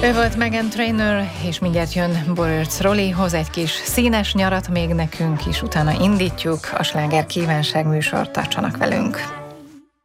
Ő volt Meghan Trainor, és mindjárt jön Boris Roli, hoz egy kis színes nyarat még nekünk is, utána indítjuk a Sláger Kívánság műsort, tartsanak velünk.